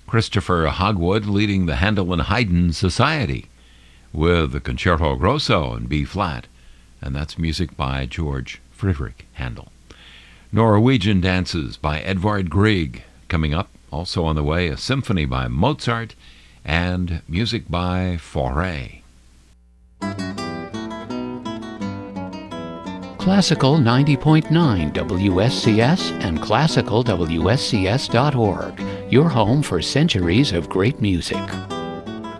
Christopher Hogwood leading the Handel and Haydn Society with the Concerto Grosso in B-flat, and that's music by George Friedrich Handel. Norwegian Dances by Edvard Grieg coming up. Also on the way, a symphony by Mozart and music by Fauré. Classical 90.9 WSCS and classicalwscs.org, your home for centuries of great music.